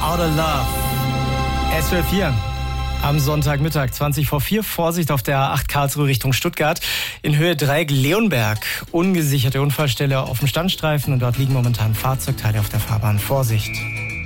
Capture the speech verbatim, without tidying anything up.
Out of Love. S zwölf vier. Am Sonntagmittag, zwanzig vor vier, Vorsicht auf der A acht Karlsruhe Richtung Stuttgart. In Höhe Dreieck Leonberg. Ungesicherte Unfallstelle auf dem Standstreifen und dort liegen momentan Fahrzeugteile auf der Fahrbahn. Vorsicht.